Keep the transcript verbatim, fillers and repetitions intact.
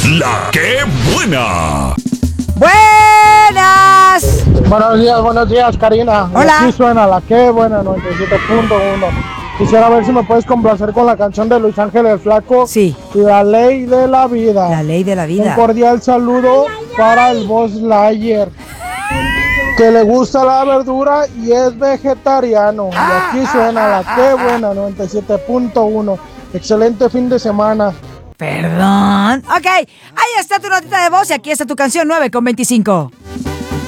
La que buena. ¡Buenas! Buenos días, buenos días, Karina. Hola. Aquí suena la que buena noventa y siete punto uno. Quisiera ver si me puedes complacer con la canción de Luis Ángel el Flaco. Sí. La ley de la vida. La ley de la vida. Un cordial saludo para el Buzz Lightyear, que le gusta la verdura y es vegetariano. Y aquí suena la que buena noventa y siete punto uno. Excelente fin de semana. Perdón. Ok, ahí está tu notita de voz y aquí está tu canción nueve con veinticinco.